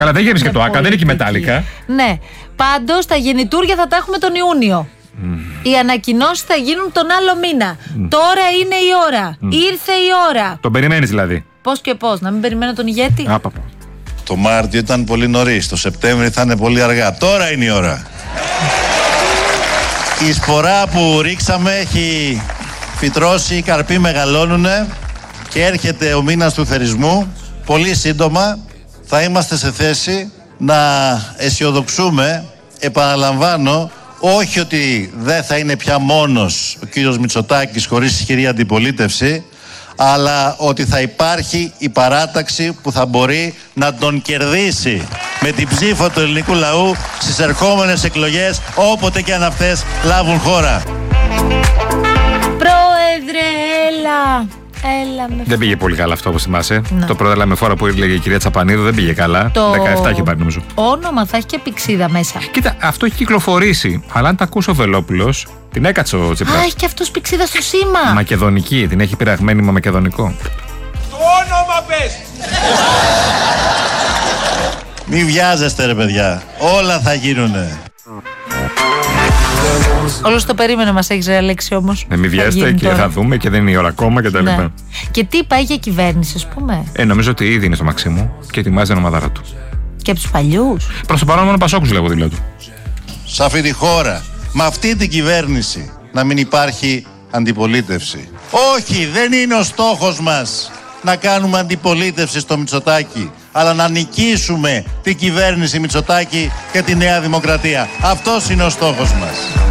Καλά, δεν γέμισε και το ΆΚΑ, δεν είναι και η μετάλλικα. Ναι. Πάντως τα γεννητούρια θα τα έχουμε τον Ιούνιο. Οι ανακοινώσεις θα γίνουν τον άλλο μήνα. Τώρα είναι η ώρα. Ήρθε η ώρα. Τον περιμένεις δηλαδή? Πώς και πώς, να μην περιμένω τον ηγέτη. Το Μάρτιο ήταν πολύ νωρίς. Το Σεπτέμβριο θα είναι πολύ αργά. Τώρα είναι η ώρα. Η σπορά που ρίξαμε έχει φυτρώσει, οι καρποί μεγαλώνουνε και έρχεται ο μήνας του θερισμού. Πολύ σύντομα θα είμαστε σε θέση να αισιοδοξούμε. Επαναλαμβάνω, όχι ότι δεν θα είναι πια μόνος ο κύριος Μητσοτάκης χωρίς ισχυρή αντιπολίτευση, αλλά ότι θα υπάρχει η παράταξη που θα μπορεί να τον κερδίσει με την ψήφο του ελληνικού λαού στις ερχόμενες εκλογές, όποτε και αν αυτές λάβουν χώρα. Πρόεδρε, έλα. Δεν πήγε πολύ καλά αυτό, όπως θυμάσαι. Το πρώτο με φόρα που έλεγε η κυρία Τσαπανίδου δεν πήγε καλά. 17 είχε πάρει, νομίζω. Όνομα θα έχει και πηξίδα μέσα. Κοίτα, αυτό έχει κυκλοφορήσει. Αλλά αν τα ακούσει ο Βελόπουλος, την έκατσε ο Τσίπρας. Α, έχει και αυτός πηξίδα στο σήμα. Μακεδονική, την έχει πειραγμένη με μακεδονικό. Το όνομα πες! Μη βιάζεστε ρε παιδιά, όλα θα γίνουνε. Όλος το περίμενε μας έχεις Αλέξη όμως. Μη βιάζεστε και θα δούμε και δεν είναι η ώρα ακόμα κτλ. Ναι. Και τι πάει για κυβέρνηση, ας πούμε? Νομίζω ότι ήδη είναι στο Μαξίμου και ετοιμάζει την ομαδάρα του. Και από τους παλιούς. Προς το παρόν μόνο Πασόκους λέγω δηλαδή. Σε αυτή τη χώρα, με αυτή την κυβέρνηση, να μην υπάρχει αντιπολίτευση. Όχι, δεν είναι ο στόχος μας να κάνουμε αντιπολίτευση στο Μητσοτάκη, αλλά να νικήσουμε την κυβέρνηση Μητσοτάκη και τη Νέα Δημοκρατία. Αυτός είναι ο στόχος μας.